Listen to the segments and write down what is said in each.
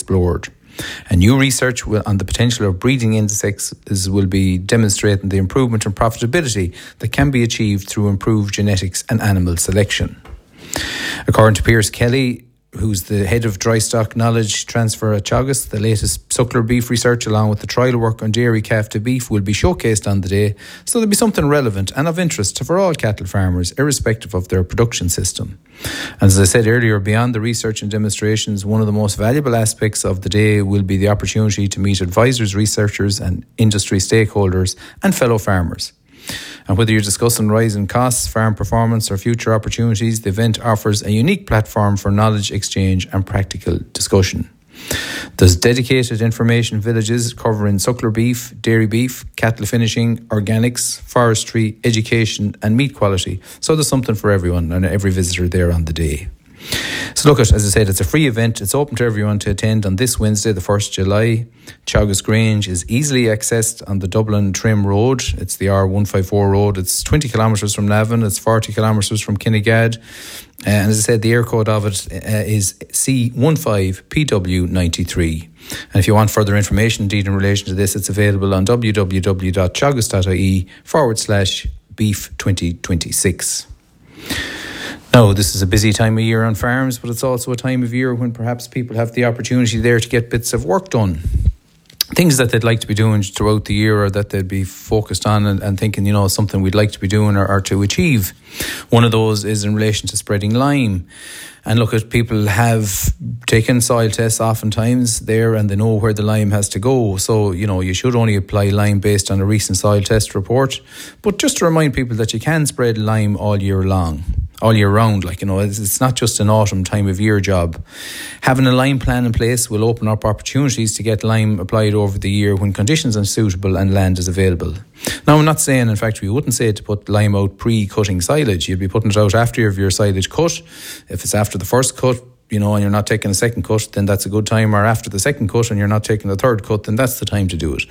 explored. And new research on the potential of breeding insects will be demonstrating the improvement in profitability that can be achieved through improved genetics and animal selection. According to Piers Kelly, who's the head of dry stock knowledge transfer at Teagasc, the latest suckler beef research along with the trial work on dairy calf to beef will be showcased on the day, so there'll be something relevant and of interest for all cattle farmers irrespective of their production system. And as I said earlier, beyond the research and demonstrations, one of the most valuable aspects of the day will be the opportunity to meet advisors, researchers and industry stakeholders and fellow farmers. And whether you're discussing rising costs, farm performance or future opportunities, the event offers a unique platform for knowledge exchange and practical discussion. There's dedicated information villages covering suckler beef, dairy beef, cattle finishing, organics, forestry, education and meat quality. So there's something for everyone and every visitor there on the day. So look, as I said, it's a free event. It's open to everyone to attend on this Wednesday, the 1st July. Teagasc Grange is easily accessed on the Dublin Trim Road. It's the R154 road. It's 20 kilometres from Navan. It's 40 kilometres from Kinnegad. And as I said, the air code of it is C15PW93. And if you want further information indeed in relation to this, it's available on www.teagasc.ie/beef2026. Now, this is a busy time of year on farms, but it's also a time of year when perhaps people have the opportunity there to get bits of work done. Things that they'd like to be doing throughout the year or that they'd be focused on and thinking, something we'd like to be doing or to achieve. One of those is in relation to spreading lime. And look, at people have taken soil tests oftentimes there and they know where the lime has to go. So, you should only apply lime based on a recent soil test report. But just to remind people that you can spread lime all year round. It's not just an autumn time of year job. Having a lime plan in place will open up opportunities to get lime applied over the year when conditions are suitable and land is available. Now, I'm not saying, in fact, we wouldn't say to put lime out pre-cutting silage. You'd be putting it out after your silage cut. If it's after the first cut, and you're not taking a second cut, then that's a good time. Or after the second cut and you're not taking the third cut, then that's the time to do it.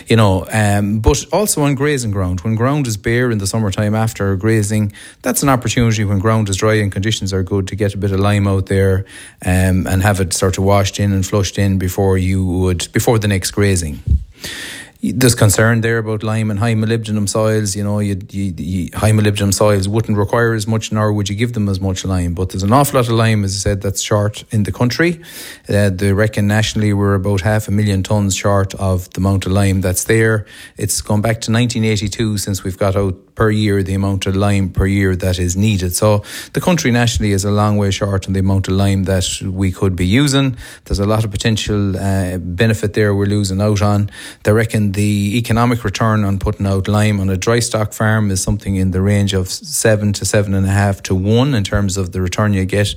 But also on grazing ground. When ground is bare in the summertime after grazing, that's an opportunity when ground is dry and conditions are good to get a bit of lime out there and have it sort of washed in and flushed in before the next grazing. There's concern there about lime and high molybdenum soils. High molybdenum soils wouldn't require as much, nor would you give them as much lime. But there's an awful lot of lime, as I said, that's short in the country. They reckon nationally we're about 500,000 tonnes short of the amount of lime that's there. It's gone back to 1982 since we've got out per year the amount of lime per year that is needed. So the country nationally is a long way short on the amount of lime that we could be using. There's a lot of potential benefit there we're losing out on. They reckon the economic return on putting out lime on a dry stock farm is something in the range of 7 to 7.5 to 1 in terms of the return you get.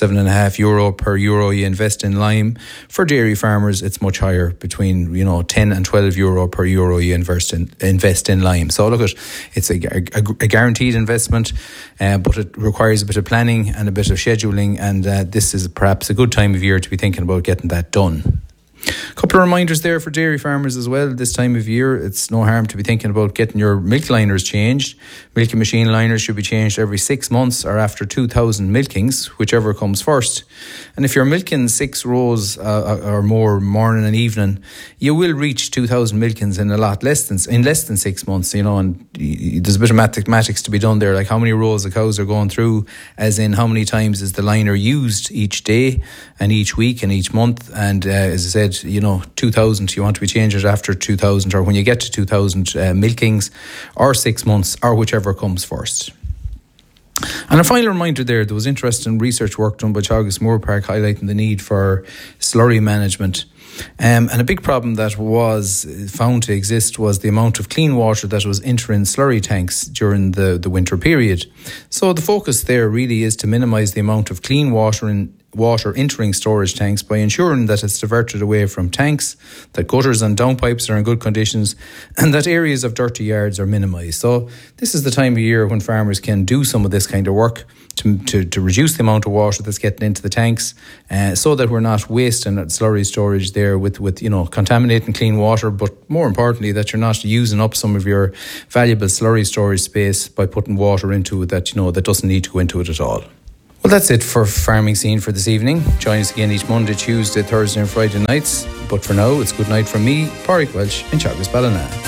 €7.5 per euro you invest in lime. For dairy farmers, it's much higher, between 10 and €12 per euro you invest in lime. So look, it's a guaranteed investment, but it requires a bit of planning and a bit of scheduling, and this is perhaps a good time of year to be thinking about getting that done. A couple of reminders there for dairy farmers as well. This time of year, it's no harm to be thinking about getting your milk liners changed. Milking machine liners should be changed every 6 months or after 2,000 milkings, whichever comes first. And if you're milking 6 rows or more morning and evening, you will reach 2,000 milkings in less than 6 months. And there's a bit of mathematics to be done there, like how many rows of cows are going through, as in how many times is the liner used each day and each week and each month. And as I said, 2,000, you want to be changing it after 2,000 or when you get to 2,000 milkings, or 6 months, or whichever comes first. And a final reminder there was interesting research work done by Teagasc Moor Park highlighting the need for slurry management. And a big problem that was found to exist was the amount of clean water that was entering slurry tanks during the winter period. So the focus there really is to minimise the amount of clean water entering storage tanks by ensuring that it's diverted away from tanks, that gutters and downpipes are in good conditions, and that areas of dirty yards are minimised. So this is the time of year when farmers can do some of this kind of work to reduce the amount of water that's getting into the tanks, so that we're not wasting slurry storage there with contaminating clean water, but more importantly that you're not using up some of your valuable slurry storage space by putting water into it that that doesn't need to go into it at all. Well, that's it for Farming Scene for this evening. Join us again each Monday, Tuesday, Thursday and Friday nights. But for now, it's good night from me, Pádraig Walsh, and Teagasc Ballina.